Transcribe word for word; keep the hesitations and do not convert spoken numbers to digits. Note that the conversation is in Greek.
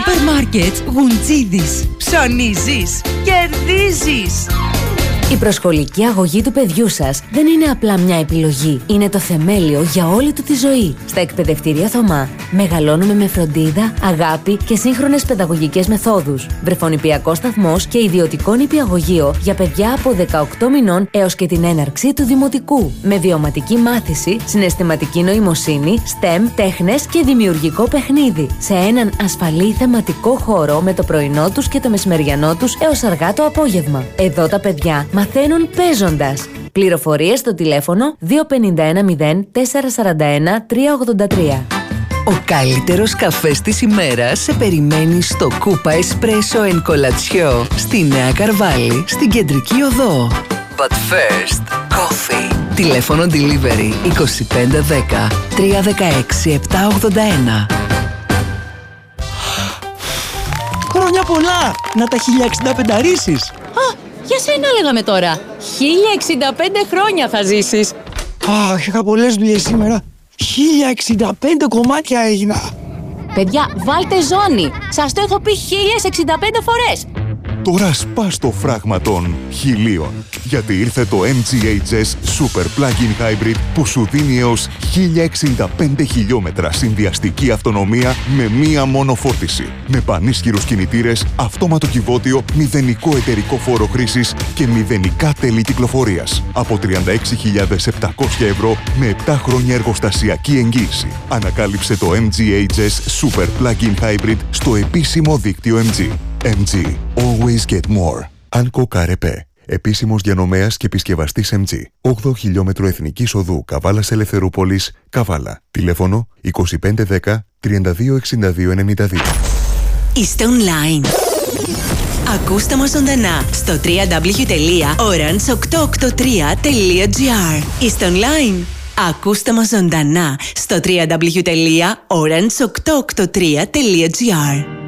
Σούπερ μάρκετ Γουντζίδης. Ψωνίζεις, κερδίζεις. Η προσχολική αγωγή του παιδιού σας δεν είναι απλά μια επιλογή. Είναι το θεμέλιο για όλη του τη ζωή. Στα εκπαιδευτήρια Θωμά μεγαλώνουμε με φροντίδα, αγάπη και σύγχρονες παιδαγωγικές μεθόδους. Βρεφονηπιακός σταθμός και ιδιωτικό νηπιαγωγείο για παιδιά από δεκαοκτώ μηνών έως και την έναρξη του δημοτικού. Με βιωματική μάθηση, συναισθηματική νοημοσύνη, STEM, τέχνες και δημιουργικό παιχνίδι. Σε έναν ασφαλή θεματικό χώρο με το πρωινό τους και το μεσημεριανό τους έως αργά το απόγευμα. Εδώ τα παιδιά μαθαίνουν παίζοντας. Πληροφορίες στο τηλέφωνο δύο πέντε ένα μηδέν τέσσερα τέσσερα ένα τρία ογδόντα τρία. Ο καλύτερος καφές της ημέρας σε περιμένει στο Κούπα Εσπρέσο εν Κολατσιό στη Νέα Καρβάλη, στην Κεντρική Οδό. But first, coffee. Τηλέφωνο delivery είκοσι πέντε δέκα τρία δεκαέξι επτά ογδόντα ένα. Χρόνια πολλά! Να τα χίλια εξήντα πενταρίσεις! Α, για σένα λέγαμε τώρα. χίλια εξήντα πέντε χρόνια θα ζήσεις. Αχ, είχα πολλές δουλειές σήμερα. χίλια εξήντα πέντε κομμάτια έγινα. Παιδιά, βάλτε ζώνη. Σας το έχω πει χίλια εξήντα πέντε φορές. Τώρα σπάς το φράγμα των χιλίων. Γιατί ήρθε το εμ τζι έιτς ες Super Plug-in Hybrid που σου δίνει έως χίλια εξήντα πέντε χιλιόμετρα συνδυαστική αυτονομία με μία μόνο φόρτιση. Με πανίσχυρους κινητήρες, αυτόματο κυβότιο, μηδενικό εταιρικό φόρο χρήσης και μηδενικά τέλη κυκλοφορίας. Από τριάντα έξι χιλιάδες επτακόσια ευρώ με επτά χρόνια εργοστασιακή εγγύηση. Ανακάλυψε το εμ τζι έιτς ες Super Plug-in Hybrid στο επίσημο δίκτυο εμ τζι. εμ τζι. Always get more. Άνκο Καρεπέ. Επίσημος διανομέας και επισκευαστής εμ τζι. όγδοο χιλιόμετρο Εθνικής Οδού Καβάλας Ελευθερούπολης, Καβάλα. Τηλέφωνο είκοσι πέντε δέκα τριάντα δύο εξήντα δύο ενενήντα δύο. Είστε online. Ακούστε μας ζωντανά στο double-u double-u double-u τελεία orange οκτακόσια ογδόντα τρία τελεία τζι άρ. Είστε online. Ακούστε μας ζωντανά στο double-u double-u double-u τελεία orange οκτακόσια ογδόντα τρία τελεία τζι άρ.